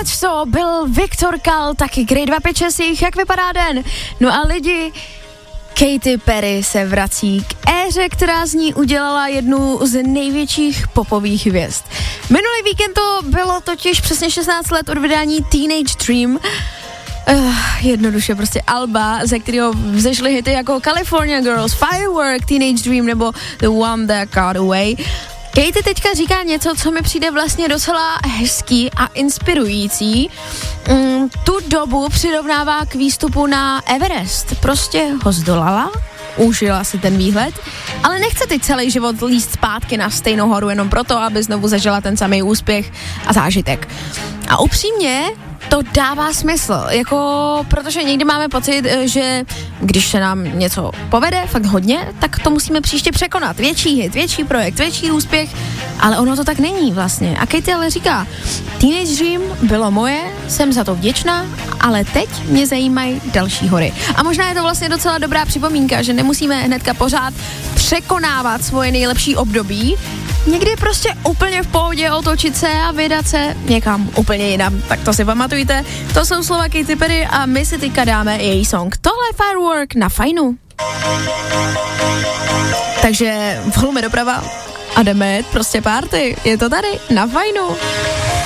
Tohleto byl Viktor Kal, taky Grey 256, jak vypadá den. No a lidi, Katy Perry se vrací k éře, která z ní udělala jednu z největších popových hvězd. Minulý víkend to bylo totiž přesně 16 let od vydání Teenage Dream. Jednoduše prostě alba, ze kterého vzešly hity jako California Girls, Firework, Teenage Dream nebo The One That Got Away. Katy teďka říká něco, co mi přijde vlastně docela hezký a inspirující. Tu dobu přirovnává k výstupu na Everest. Prostě ho zdolala, užila si ten výhled, ale nechce teď celý život líst zpátky na stejnou horu jenom proto, aby znovu zažila ten samý úspěch a zážitek. A upřímně to dává smysl, protože někdy máme pocit, že když se nám něco povede, fakt hodně, tak to musíme příště překonat. Větší hit, větší projekt, větší úspěch, ale ono to tak není vlastně. A Katy ale říká, Teenage Dream bylo moje, jsem za to vděčná, ale teď mě zajímají další hory. A možná je to vlastně docela dobrá připomínka, že nemusíme hnedka pořád překonávat svoje nejlepší období, někdy je prostě úplně v pohodě otočit se a vydat se někam úplně jinam. Tak to si pamatujte. To jsou slova Katy Perry a my si teďka dáme její song. Tohle je Firework na Fajnu. Takže volume doprava a jdeme prostě party. Je to tady na Fajnu.